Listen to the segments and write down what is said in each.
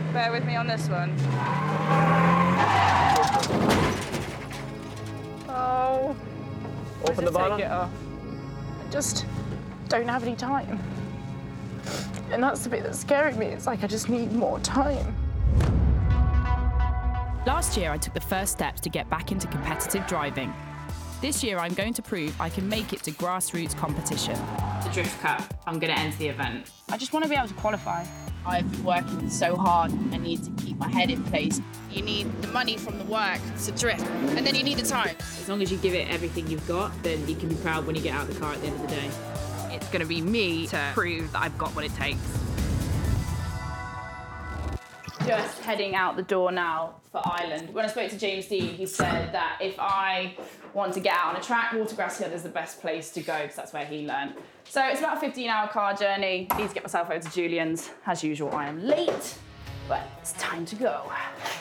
Bear with me on this one. Oh. Open the bottom. Take it off. I just don't have any time. And that's the bit that's scaring me. It's like I just need more time. Last year, I took the first steps to get back into competitive driving. This year, I'm going to prove I can make it to grassroots competition. The Drift Cup, I'm going to enter the event. I just want to be able to qualify. I've been working so hard, I need to keep my head in place. You need the money from the work to drift, and then you need the time. As long as you give it everything you've got, then you can be proud when you get out of the car at the end of the day. It's going to be me to prove that I've got what it takes. Just heading out the door now for Ireland. When I spoke to James Dean, he said that if I want to get out on a track, Watergrass Hill is the best place to go because that's where he learned. So it's about a 15-hour car journey. I need to get myself over to Julian's. As usual, I am late, but it's time to go.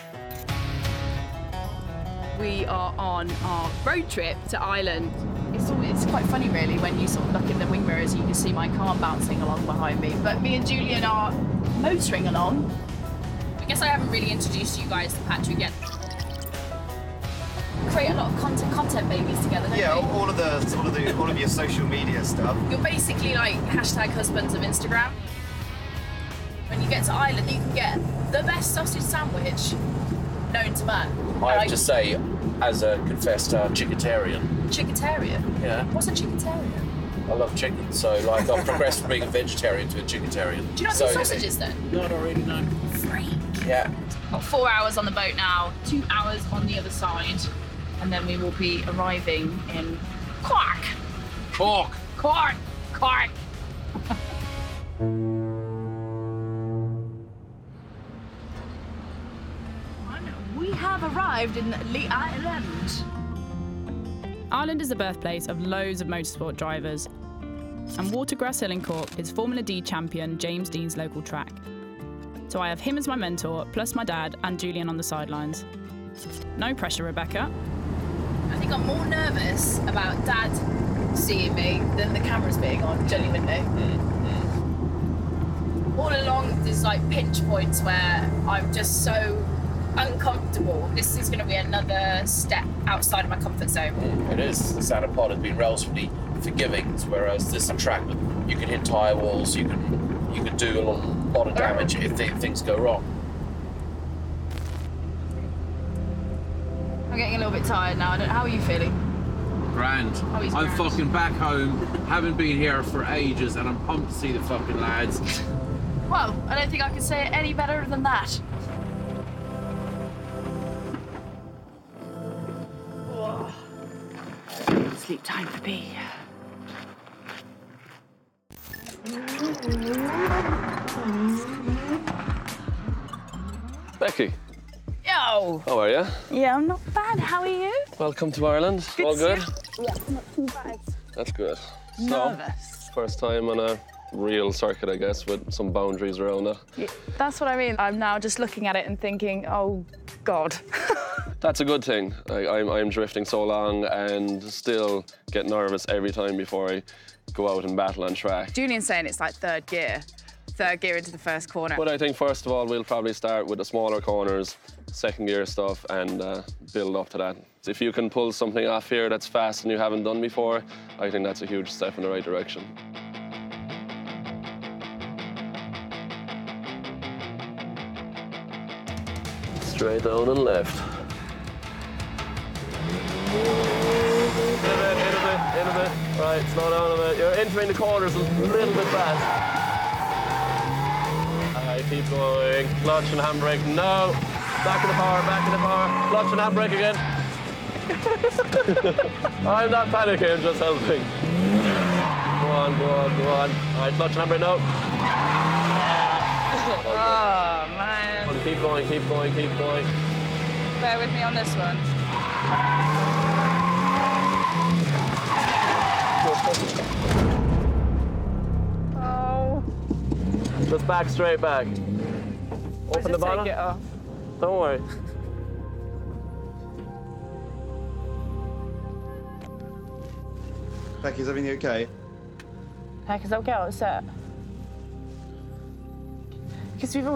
We are on our road trip to Ireland. It's quite funny, really, when you sort of look in the wing mirrors, you can see my car bouncing along behind me. But me and Julian are motoring along. I guess I haven't really introduced you guys to Patrick yet. Create a lot of content babies together, don't Yeah, we? all of your social media stuff. You're basically like #husbands of Instagram. When you get to Ireland, you can get the best sausage sandwich known to man. I have to say, as a confessed chicketarian. Chicketarian? Yeah. What's a chicketarian? I love chicken, so like I've progressed from being a vegetarian to a chicketarian. Do you know what the sausage is then? No, I don't really know. Freak. Yeah. Got 4 hours on the boat now, 2 hours on the other side, and then we will be arriving in Cork. Cork. Cork. Cork. We have arrived in the Ireland. Ireland is the birthplace of loads of motorsport drivers, and Watergrass Hill in Cork is Formula D champion James Dean's local track. So I have him as my mentor, plus my dad and Julian on the sidelines. No pressure, Rebecca. I think I'm more nervous about Dad seeing me than the cameras being on, genuinely. All along, there's like pinch points where I'm just so uncomfortable. This is going to be another step outside of my comfort zone. It is. The Santa Pod has been relatively forgiving, whereas this track, you can hit tyre walls, you can do a lot of damage if things go wrong. I'm getting a little bit tired now. How are you feeling? Grand. Oh, he's I'm grand. fucking back home, haven't been here for ages, and I'm pumped to see the fucking lads. Well, I don't think I can say it any better than that. Sleep time for B. Becky, Yo! how are you? Yeah, I'm not bad. How are you? Welcome to Ireland. All good? Yeah, not too bad. That's good. Nervous. First time on a real circuit, I guess, with some boundaries around it. Yeah, that's what I mean. I'm now just looking at it and thinking, oh, God. That's a good thing. I'm drifting so long and still get nervous every time before I go out and battle on track. Julian's saying it's like third gear into the first corner. But I think, first of all, we'll probably start with the smaller corners, second gear stuff, and build up to that. If you can pull something off here that's fast and you haven't done before, I think that's a huge step in the right direction. Straight down and left. In a bit. Right, slow down a bit. You're entering the corners a little bit fast. Alright, keep going. Clutch and handbrake. No. Back in the power, back in the power. Clutch and handbrake again. I'm not panicking, I'm just helping. Go on, go on, go on. Alright, clutch and handbrake, no. Oh, man. Keep going, keep going, keep going. Bear with me on this one. Oh. Just back, straight back. Open the bottom. Take it off. Don't worry. Becky, is everything okay? Heck, is that okay? What's that? Because we've all